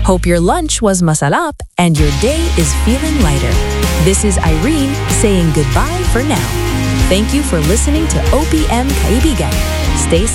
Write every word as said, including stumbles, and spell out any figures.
Hope your lunch was masarap and your day is feeling lighter. This is Irene saying goodbye for now. Thank you for listening to O P M Kaibigan. Stay